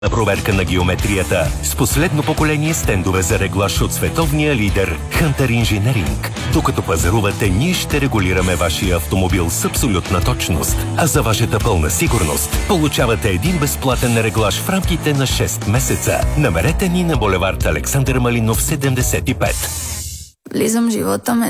проверка на геометрията с последно поколение стендове за реглаж от световния лидер Hunter Engineering. Докато пазарувате, ние ще регулираме вашия автомобил с абсолютна точност. А за вашата пълна сигурност получавате един безплатен реглаж в рамките на 6 месеца. Намерете ни на булевард Александър Малинов 75. Влизам, живота ме